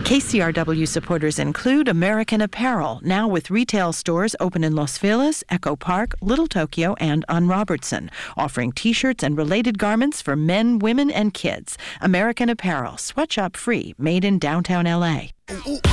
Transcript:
KCRW supporters include American Apparel, now with retail stores open in Los Feliz, Echo Park, Little Tokyo, and on Robertson, offering T-shirts and related garments for men, women, and kids. American Apparel, sweatshop free, made in downtown LA.